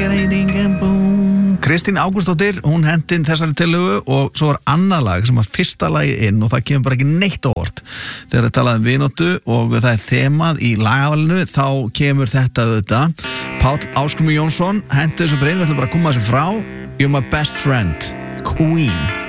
Kristín Ágústsdóttir, hún hendi inn þessari tillögu og svo var annað lag sem var fyrsta lagi inn og það kemur bara ekki neitt á óvart þegar það talaði vináttu og það er þemað í lagavalinu, þá kemur þetta auðvitað. Páll Ásgrímur Jónsson hendi þessu breyn, við ætlum bara að koma þessu frá. You're my best friend, Queen.